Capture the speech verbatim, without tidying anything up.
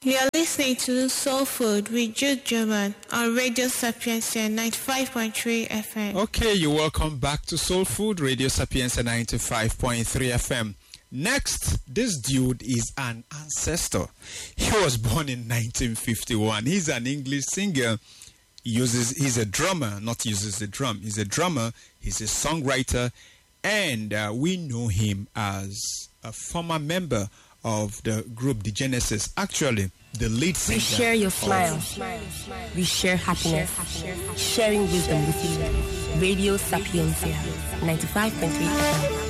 You are listening to Soul Food with Jude German on Radio Sapienza ninety-five point three F M. Okay, you're welcome back to Soul Food, Radio Sapienza ninety-five point three F M. Next, this dude is an ancestor. He was born in nineteen fifty-one. He's an English singer. He uses, he's a drummer, not uses the drum. He's a drummer, he's a songwriter, and uh, we know him as a former member of the group The Genesis. Actually, the lead singer. We share your smile. We share happiness. Sharing wisdom with you. Radio Sapienza ninety-five point three F M.